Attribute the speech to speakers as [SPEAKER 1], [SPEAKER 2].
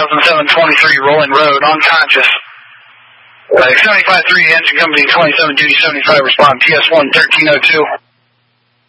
[SPEAKER 1] 2007-23 Rolling Road, unconscious. 75-3, engine company 27, duty 75, respond PS1 1302.